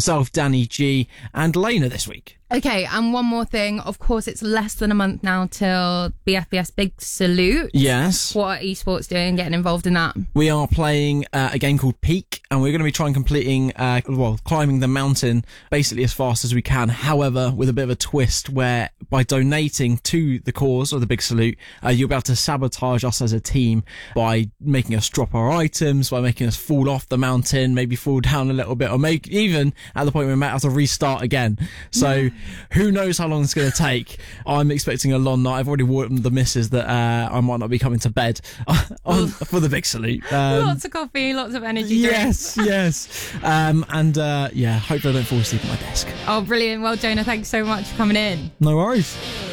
myself, Danny G, and Lena this week. Okay, and one more thing. Of course, it's less than a month now till BFBS Big Salute. Yes. What are esports doing, getting involved in that? We are playing a game called Peak, and we're going to be trying climbing the mountain basically as fast as we can. However, with a bit of a twist where by donating to the cause of the Big Salute, you'll be able to sabotage us as a team by making us drop our items, by making us fall off the mountain, maybe fall down a little bit, or even at the point where we might have to restart again. So who knows how long it's going to take. I'm expecting a long night. I've already warned the missus that I might not be coming to bed for the Big Salute. Lots of coffee, lots of energy drinks. Yes. Hopefully I don't fall asleep at my desk. Oh, brilliant. Well, Jonah, thanks so much for coming in. No worries.